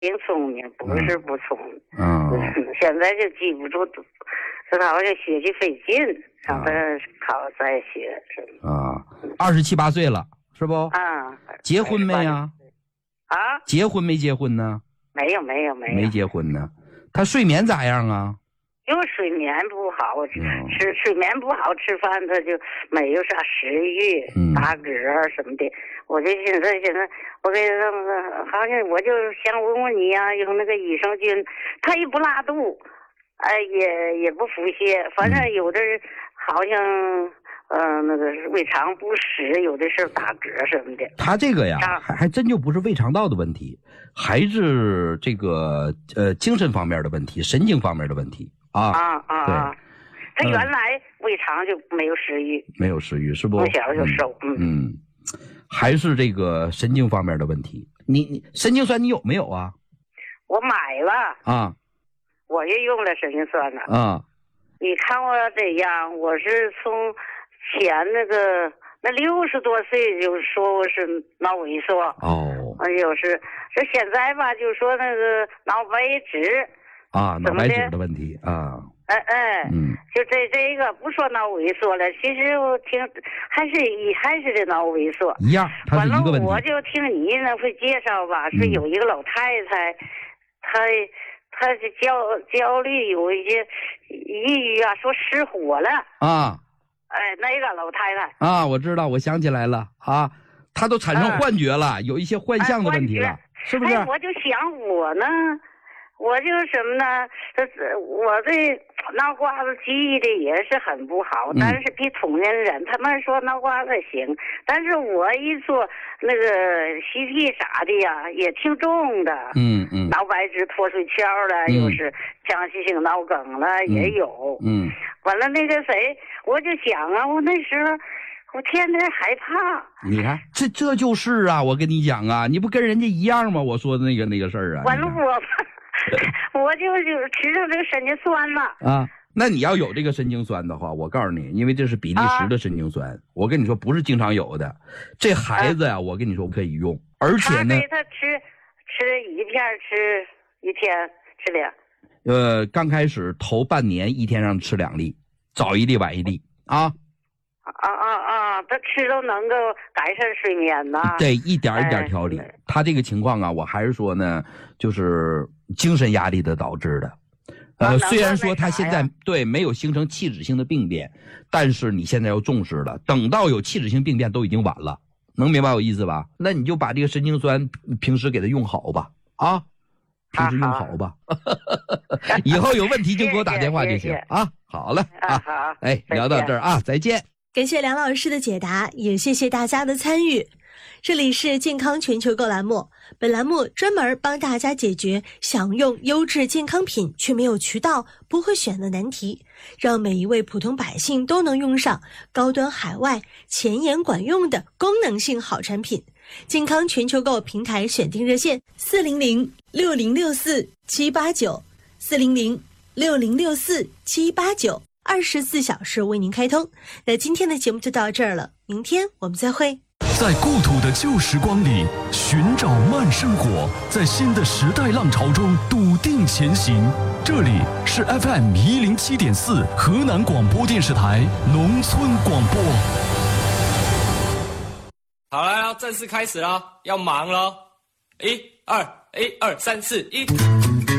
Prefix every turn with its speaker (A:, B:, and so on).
A: 挺聪明，不是不聪明。现在就记不住，这好像学习费劲，让他考再学。
B: 27、28岁了，是不？结婚没呀？结婚没结婚呢？
A: 没有。
B: 没结婚呢。他睡眠咋样啊？
A: 就睡眠不好，睡眠不好，吃饭他就没有啥食欲，打嗝什么的。我就现在，我给他好像我就想问问你呀，用那个益生菌，他也不拉肚，也不腹泻，反正有的好像那个胃肠不适，有的时候打嗝什么的。
B: 他这个呀，还真就不是胃肠道的问题，还是这个精神方面的问题，神经方面的问题。对，
A: 他原来胃肠就没有食欲，
B: 是不？
A: 从小就瘦，
B: 还是这个神经方面的问题。你神经酸你有没有啊？
A: 我买了我也用了神经酸了你看我这样，我是从前那60多岁就说我是脑萎缩就是这现在吧，就说那个脑白质。
B: 脑白质的问题
A: 就这个不说脑萎缩了，其实我听还是这脑萎缩
B: 一样，它是一个问题。
A: 我就听你那会介绍吧，是有一个老太太，她是焦虑，有一些抑郁说失火了那个老太太
B: 我知道，我想起来了她都产生幻觉了，有一些幻象的问题了，是不是？
A: 我就想我呢。我就是什么呢？我这脑瓜子记忆的也是很不好，但是比同龄人他们说脑瓜子行，但是我一做那个CT啥的呀，也挺重的。脑白质脱水鞘了，又是腔隙性脑梗了，也有。完了那个谁，我就想我那时候我天天害怕。
B: 你看，这就是我跟你讲你不跟人家一样吗？我说的那个事儿
A: 完了我就吃上这个神经酸了
B: 那你要有这个神经酸的话，我告诉你，因为这是比利时的神经酸，我跟你说不是经常有的。这孩子我跟你说可以用，而且呢，
A: 他吃一片，吃一天吃2。
B: 刚开始头半年一天让吃2粒，早1粒晚1粒
A: 他吃都能够改善睡眠呐。
B: 对，一点一点调理。他这个情况我还是说呢，就是精神压力的导致的。虽然说他现在没有形成器质性的病变，但是你现在要重视了，等到有器质性病变都已经晚了，能明白我意思吧？那你就把这个神经酸平时给他用好吧平时用好吧以后有问题就给我打电话就行好了聊到这儿再见。
C: 感谢梁老师的解答，也谢谢大家的参与。这里是健康全球购栏目，本栏目专门帮大家解决想用优质健康品却没有渠道、不会选的难题，让每一位普通百姓都能用上高端海外、前沿管用的功能性好产品。健康全球购平台选定热线400-6064-789，400-6064-789，24小时为您开通。那今天的节目就到这儿了，明天我们再会。
D: 在故土的旧时光里寻找慢生活，在新的时代浪潮中笃定前行。这里是 FM107.4 河南广播电视台农村广播。
E: 好了，正式开始了，要忙了。1、2、1、2、3、4、1。